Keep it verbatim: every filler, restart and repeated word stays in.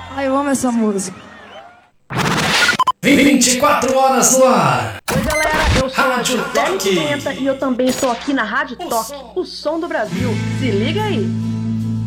Ai, eu amo essa música. vinte e quatro horas no ar. Oi galera, eu sou a Rádio Gisele Toque. Pimenta e eu também estou aqui na Rádio Toque, o som do Brasil. Se liga aí!